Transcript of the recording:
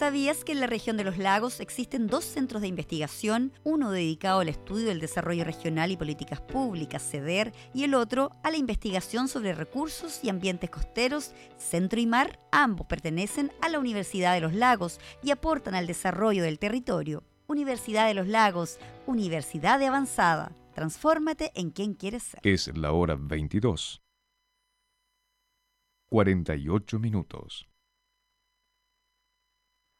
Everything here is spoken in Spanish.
¿Sabías que en la región de los lagos existen 2 centros de investigación, uno dedicado al estudio del desarrollo regional y políticas públicas, CEDER, y el otro a la investigación sobre recursos y ambientes costeros, Centro y Mar? Ambos pertenecen a la Universidad de los Lagos y aportan al desarrollo del territorio. Universidad de los Lagos, universidad de avanzada. Transfórmate en quien quieres ser. Es la hora 22:48.